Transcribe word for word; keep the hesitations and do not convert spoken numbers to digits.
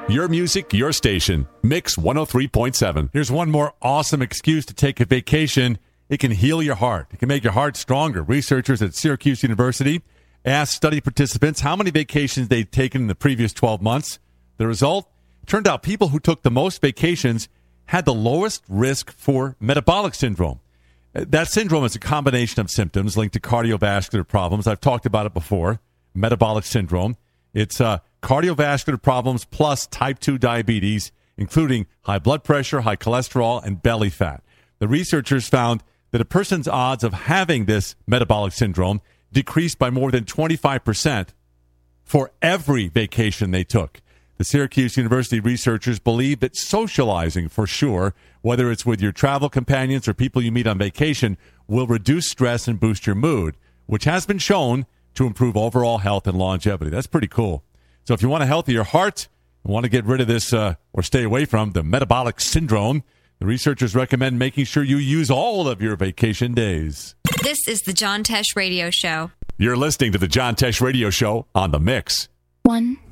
Your music, your station. Mix one oh three point seven. Here's one more awesome excuse to take a vacation. It can heal your heart. It can make your heart stronger. Researchers at Syracuse University asked study participants how many vacations they'd taken in the previous twelve months. The result? Turned out people who took the most vacations had the lowest risk for metabolic syndrome. That syndrome is a combination of symptoms linked to cardiovascular problems. I've talked about it before. Metabolic syndrome. It's uh, cardiovascular problems plus type two diabetes, including high blood pressure, high cholesterol, and belly fat. The researchers found that a person's odds of having this metabolic syndrome decreased by more than twenty-five percent for every vacation they took. The Syracuse University researchers believe that socializing, for sure, whether it's with your travel companions or people you meet on vacation, will reduce stress and boost your mood, which has been shown to improve overall health and longevity. That's pretty cool. So if you want a healthier heart and want to get rid of this uh, or stay away from the metabolic syndrome, the researchers recommend making sure you use all of your vacation days. This is the John Tesh Radio Show. You're listening to the John Tesh Radio Show on The Mix. One.